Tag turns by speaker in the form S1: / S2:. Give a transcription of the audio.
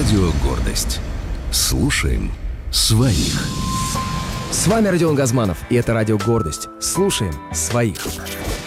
S1: Радио «Гордость». Слушаем своих.
S2: С вами Родион Газманов, и это Радио «Гордость». Слушаем своих.